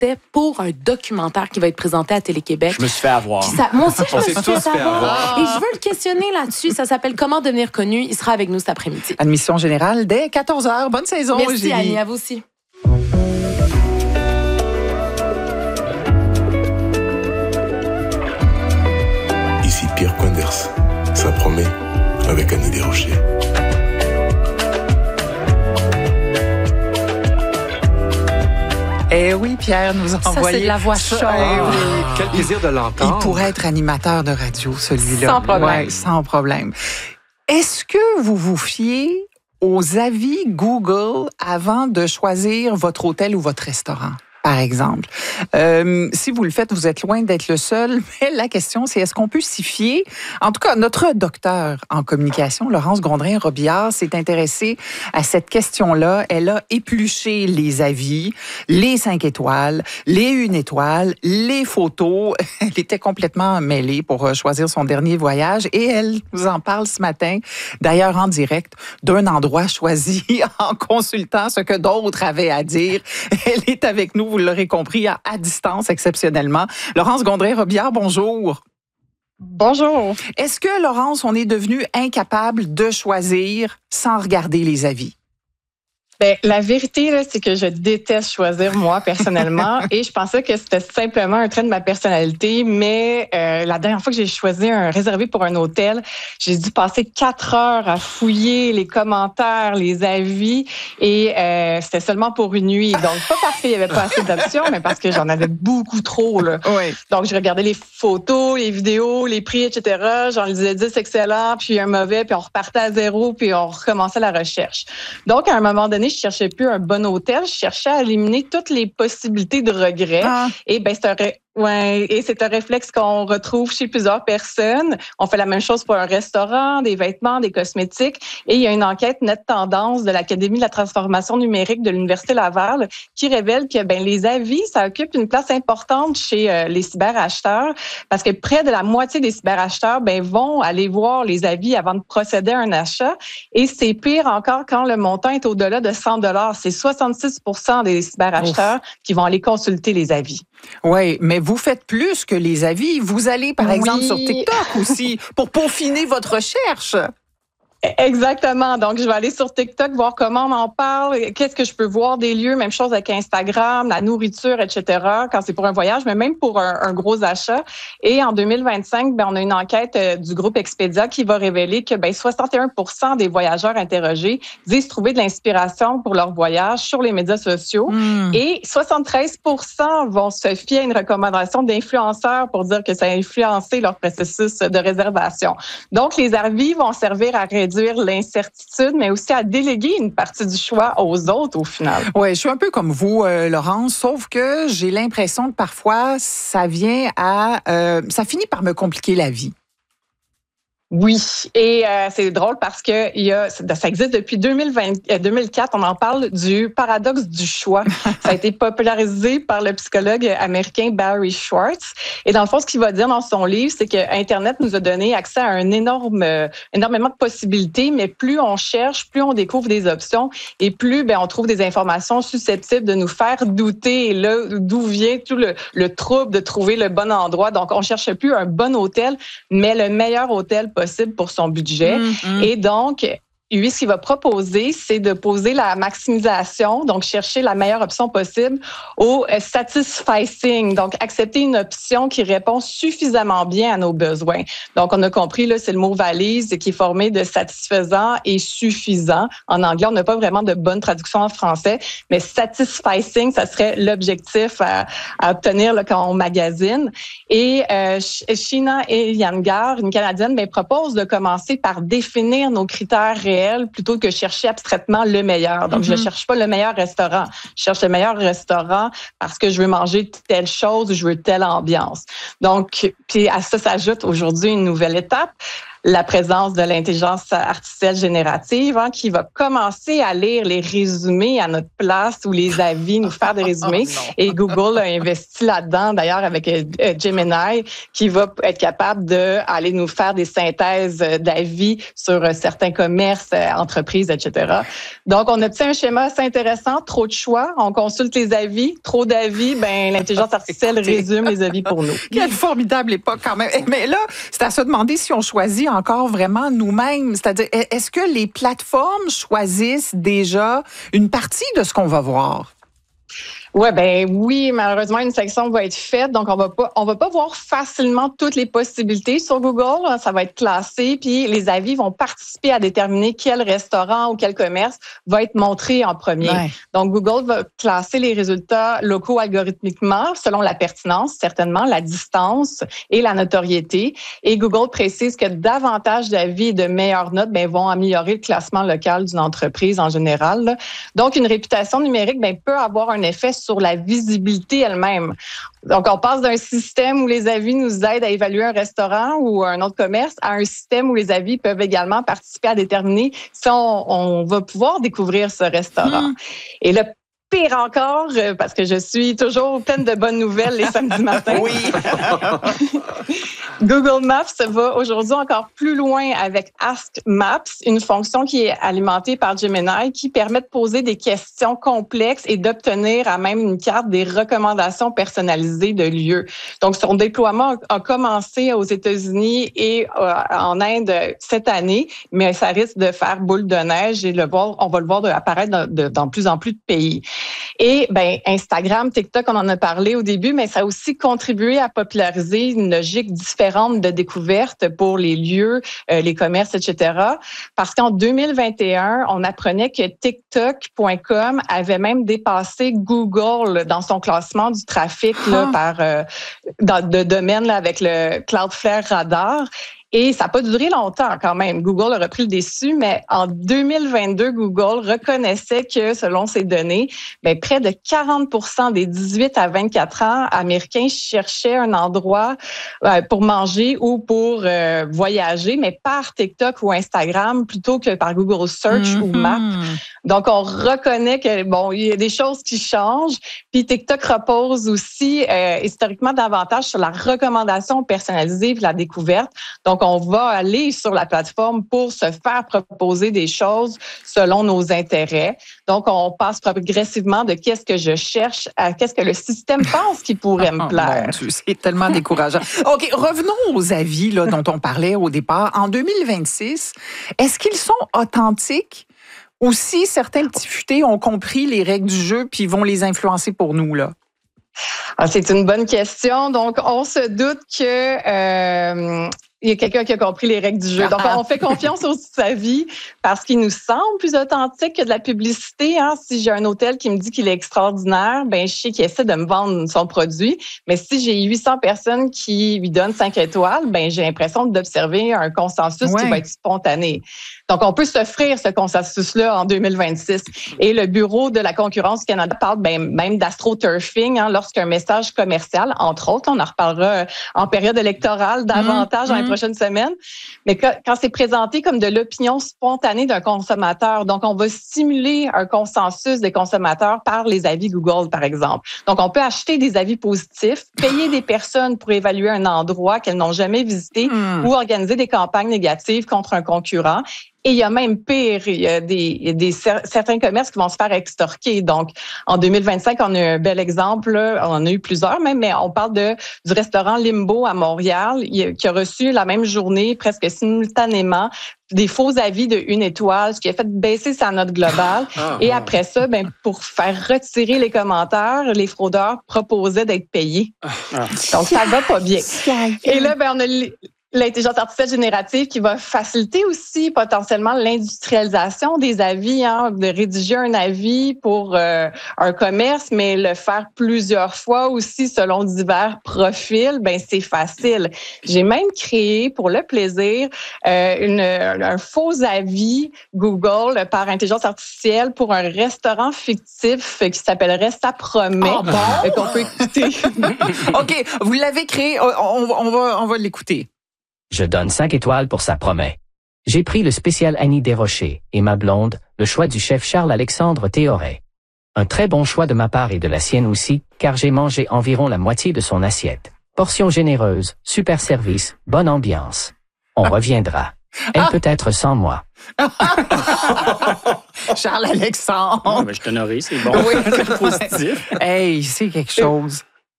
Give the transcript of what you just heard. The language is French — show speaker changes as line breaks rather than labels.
c'était pour un documentaire qui va être présenté à Télé-Québec.
Je me suis fait avoir.
Moi aussi, je me suis
tous
fait avoir. Et je veux le questionner là-dessus. Ça s'appelle « Comment devenir connu ». Il sera avec nous cet après-midi.
Admission générale dès 14h. Bonne saison,
Merci,
Julie.
Annie. À vous aussi.
Ici Pierre Quenders. Ça promet avec Annie Desrochers.
Eh oui, Pierre nous a envoyé...
Ça, c'est de la voix chaude.
Oui.
Quel plaisir de l'entendre.
Il pourrait être animateur de radio, celui-là.
Sans problème.
Ouais, sans problème. Est-ce que vous vous fiez aux avis Google avant de choisir votre hôtel ou votre restaurant, par exemple? Si vous le faites, vous êtes loin d'être le seul, mais la question, c'est est-ce qu'on peut s'y fier? En tout cas, notre docteur en communication, Laurence Gondrin-Robillard, s'est intéressée à cette question-là. Elle a épluché les avis, les 5 étoiles, les 1 étoile, les photos. Elle était complètement mêlée pour choisir son dernier voyage et elle nous en parle ce matin, d'ailleurs en direct, d'un endroit choisi en consultant ce que d'autres avaient à dire. Elle est avec nous, vous l'aurez compris, à distance exceptionnellement. Laurence Gondrin-Robillard, bonjour.
Bonjour.
Est-ce que, Laurence, on est devenu incapable de choisir sans regarder les avis?
Ben, la vérité, là, c'est que je déteste choisir moi personnellement et je pensais que c'était simplement un trait de ma personnalité, mais la dernière fois que j'ai choisi un réservé pour un hôtel, j'ai dû passer 4 heures à fouiller les commentaires, les avis et c'était seulement pour une nuit. Donc, pas parce qu'il n'y avait pas assez d'options, mais parce que j'en avais beaucoup trop. Là.
Oui.
Donc, je regardais les photos, les vidéos, les prix, etc. J'en lisais 10 excellents, puis un mauvais, puis on repartait à zéro, puis on recommençait la recherche. Donc, à un moment donné, je cherchais plus un bon hôtel, je cherchais à éliminer toutes les possibilités de regret. Et ben c'est un réflexe qu'on retrouve chez plusieurs personnes. On fait la même chose pour un restaurant, des vêtements, des cosmétiques. Et il y a une enquête Net Tendance de l'Académie de la transformation numérique de l'Université Laval qui révèle que les avis, ça occupe une place importante chez les cyberacheteurs parce que près de la moitié des cyberacheteurs vont aller voir les avis avant de procéder à un achat. Et c'est pire encore quand le montant est au-delà de 100 $. C'est 66% des cyberacheteurs qui vont aller consulter les avis.
Oui, mais vous faites plus que les avis. Vous allez, par exemple, sur TikTok aussi pour peaufiner votre recherche.
Exactement. Donc, je vais aller sur TikTok, voir comment on en parle, qu'est-ce que je peux voir des lieux, même chose avec Instagram, la nourriture, etc., quand c'est pour un voyage, mais même pour un gros achat. Et en 2025, on a une enquête du groupe Expedia qui va révéler que 61% des voyageurs interrogés disent trouver de l'inspiration pour leur voyage sur les médias sociaux et 73% vont se fier à une recommandation d'influenceurs pour dire que ça a influencé leur processus de réservation. Donc, les avis vont servir à réduire l'incertitude, mais aussi à déléguer une partie du choix aux autres au final.
Oui, je suis un peu comme vous, Laurence, sauf que j'ai l'impression que parfois, ça finit par me compliquer la vie.
Oui, et c'est drôle parce que ça existe depuis 2004. On en parle du paradoxe du choix. Ça a été popularisé par le psychologue américain Barry Schwartz. Et dans le fond, ce qu'il va dire dans son livre, c'est que Internet nous a donné accès à énormément de possibilités, mais plus on cherche, plus on découvre des options et plus on trouve des informations susceptibles de nous faire douter. Et là, d'où vient tout le trouble de trouver le bon endroit. Donc, on cherche plus un bon hôtel, mais le meilleur hôtel possible pour son budget. Et donc, lui, ce qu'il va proposer, c'est de poser la maximisation, donc chercher la meilleure option possible au satisficing, donc accepter une option qui répond suffisamment bien à nos besoins. Donc, on a compris, là, c'est le mot valise qui est formé de satisfaisant et suffisant. En anglais, on n'a pas vraiment de bonne traduction en français, mais satisficing, ça serait l'objectif à obtenir là, quand on magasine. Et Sheena Iyengar, une Canadienne, propose de commencer par définir nos critères réels plutôt que chercher abstraitement le meilleur. Donc, je ne cherche pas le meilleur restaurant. Je cherche le meilleur restaurant parce que je veux manger telle chose ou je veux telle ambiance. Donc, puis à ça s'ajoute aujourd'hui une nouvelle étape. la présence de l'intelligence artificielle générative qui va commencer à lire les résumés à notre place ou les avis, nous faire des résumés. Et Google a investi là-dedans, d'ailleurs, avec Gemini, qui va être capable d'aller nous faire des synthèses d'avis sur certains commerces, entreprises, etc. Donc, on obtient un schéma assez intéressant. Trop de choix, on consulte les avis. Trop d'avis, l'intelligence artificielle résume les avis pour nous.
Quelle formidable époque quand même. Mais là, c'est à se demander si on choisit encore vraiment nous-mêmes. C'est-à-dire, est-ce que les plateformes choisissent déjà une partie de ce qu'on va voir?
Oui, malheureusement, une section va être faite. Donc, on va pas voir facilement toutes les possibilités sur Google. Ça va être classé, puis les avis vont participer à déterminer quel restaurant ou quel commerce va être montré en premier. Ouais. Donc, Google va classer les résultats locaux algorithmiquement selon la pertinence, certainement, la distance et la notoriété. Et Google précise que davantage d'avis et de meilleures notes vont améliorer le classement local d'une entreprise en général. Donc, une réputation numérique peut avoir un effet sur la visibilité elle-même. Donc, on passe d'un système où les avis nous aident à évaluer un restaurant ou un autre commerce à un système où les avis peuvent également participer à déterminer si on va pouvoir découvrir ce restaurant. Et le pire encore, parce que je suis toujours pleine de bonnes nouvelles les samedis matins.
Oui.
Google Maps va aujourd'hui encore plus loin avec Ask Maps, une fonction qui est alimentée par Gemini qui permet de poser des questions complexes et d'obtenir à même une carte des recommandations personnalisées de lieux. Donc, son déploiement a commencé aux États-Unis et en Inde cette année, mais ça risque de faire boule de neige et on va le voir apparaître dans plus en plus de pays. Et Instagram, TikTok, on en a parlé au début, mais ça a aussi contribué à populariser une logique différente de découverte pour les lieux, les commerces, etc. Parce qu'en 2021, on apprenait que TikTok.com avait même dépassé Google dans son classement du trafic de domaine avec le Cloudflare Radar. Et ça n'a pas duré longtemps quand même. Google a repris le dessus, mais en 2022, Google reconnaissait que, selon ces données, près de 40% des 18 à 24 ans américains cherchaient un endroit pour manger ou pour voyager, mais par TikTok ou Instagram plutôt que par Google Search ou Maps. Donc, on reconnaît que il y a des choses qui changent. Puis TikTok repose aussi historiquement davantage sur la recommandation personnalisée et la découverte. Donc, on va aller sur la plateforme pour se faire proposer des choses selon nos intérêts. Donc, on passe progressivement de qu'est-ce que je cherche à qu'est-ce que le système pense qui pourrait me plaire.
Mon Dieu, c'est tellement décourageant. OK, revenons aux avis dont on parlait au départ. En 2026, est-ce qu'ils sont authentiques? Ou si certains petits futés ont compris les règles du jeu puis vont les influencer pour nous, là?
C'est une bonne question. Donc, on se doute que il y a quelqu'un qui a compris les règles du jeu. Donc, on fait confiance aux avis parce qu'il nous semble plus authentique que de la publicité. Si j'ai un hôtel qui me dit qu'il est extraordinaire, je sais qu'il essaie de me vendre son produit. Mais si j'ai 800 personnes qui lui donnent 5 étoiles, j'ai l'impression d'observer un consensus qui va être spontané. Donc, on peut s'offrir ce consensus-là en 2026. Et le Bureau de la concurrence du Canada parle même d'astroturfing lorsqu'un message commercial, entre autres, on en reparlera en période électorale davantage dans les prochaines semaines, mais quand c'est présenté comme de l'opinion spontanée d'un consommateur, donc on va stimuler un consensus des consommateurs par les avis Google, par exemple. Donc, on peut acheter des avis positifs, payer des personnes pour évaluer un endroit qu'elles n'ont jamais visité ou organiser des campagnes négatives contre un concurrent. Et il y a même pire, il y a certains commerces qui vont se faire extorquer. Donc, en 2025, on a un bel exemple, on en a eu plusieurs même, mais on parle du restaurant Limbo à Montréal, qui a reçu la même journée, presque simultanément, des faux avis de 1 étoile, ce qui a fait baisser sa note globale. Et après ça, pour faire retirer les commentaires, les fraudeurs proposaient d'être payés. Donc, ça va pas bien. Et là, on a l'intelligence artificielle générative qui va faciliter aussi potentiellement l'industrialisation des avis, de rédiger un avis pour un commerce, mais le faire plusieurs fois aussi selon divers profils, c'est facile. J'ai même créé pour le plaisir un faux avis Google par intelligence artificielle pour un restaurant fictif qui s'appellerait Ça promet, qu'on peut écouter.
OK, vous l'avez créé, on va l'écouter.
Je donne 5 étoiles pour sa promesse. J'ai pris le spécial Annie Desrochers et ma blonde, le choix du chef Charles-Alexandre Théoret. Un très bon choix de ma part et de la sienne aussi, car j'ai mangé environ la moitié de son assiette. Portion généreuse, super service, bonne ambiance. On reviendra. Elle peut être sans moi.
Charles-Alexandre.
Ah, ben, je t'honorais, c'est bon.
Oui.
C'est positif.
Hey, c'est quelque chose.